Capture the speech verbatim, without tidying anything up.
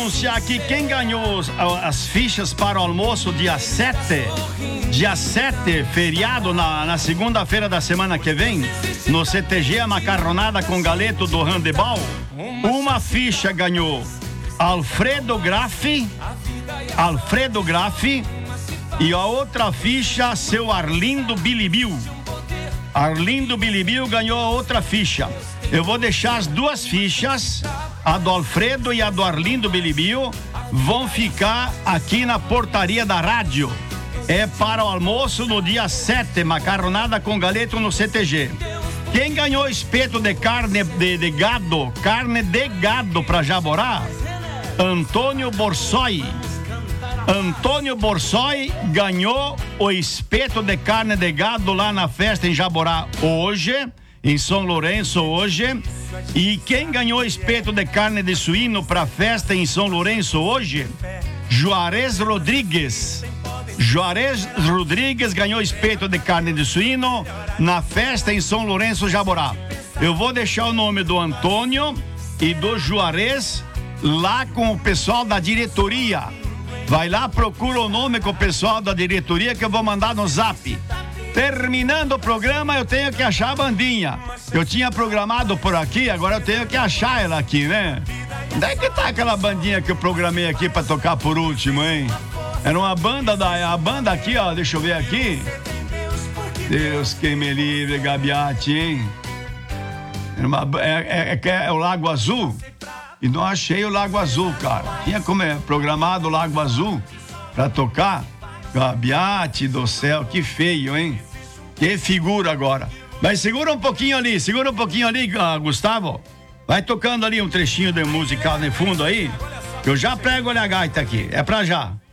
anunciar aqui quem ganhou os- a- as fichas para o almoço dia sete. Dia sete, feriado, na, na segunda-feira da semana que vem, no C T G, a macarronada com galeto do handebol. Uma ficha ganhou Alfredo Graffi, Alfredo Graffi, e a outra ficha, seu Arlindo Bilibil. Arlindo Bilibil ganhou a outra ficha. Eu vou deixar as duas fichas, a do Alfredo e a do Arlindo Bilibil, vão ficar aqui na portaria da rádio. É para o almoço no dia sete, macarronada com galeto no C T G. Quem ganhou espeto de carne de, de gado, carne de gado para Jaborá? Antônio Borsoi. Antônio Borsoi ganhou o espeto de carne de gado lá na festa em Jaborá hoje, em São Lourenço hoje. E quem ganhou espeto de carne de suíno para a festa em São Lourenço hoje? Juarez Rodrigues. Juarez Rodrigues ganhou espeto de carne de suíno na festa em São Lourenço, Jaborá. Eu vou deixar o nome do Antônio e do Juarez lá com o pessoal da diretoria. Vai lá, procura o nome com o pessoal da diretoria que eu vou mandar no zap. Terminando o programa, eu tenho que achar a bandinha. Eu tinha programado por aqui, agora eu tenho que achar ela aqui, né? Onde é que tá aquela bandinha que eu programei aqui pra tocar por último, hein? Era uma banda da... A banda aqui, ó, deixa eu ver aqui. Deus que me livre, Gabiati, hein? Era uma, é, é, é, é o Lago Azul. E não achei o Lago Azul, cara. Tinha como é programado o Lago Azul pra tocar. Gabiati do céu, que feio, hein? Que figura agora. Mas segura um pouquinho ali, segura um pouquinho ali, uh, Gustavo. Vai tocando ali um trechinho de musical no fundo aí. Eu já prego a gaita aqui. É pra já.